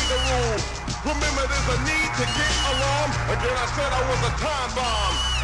the rule. Remember, there's a need to get along. Again, I said I was a time bomb.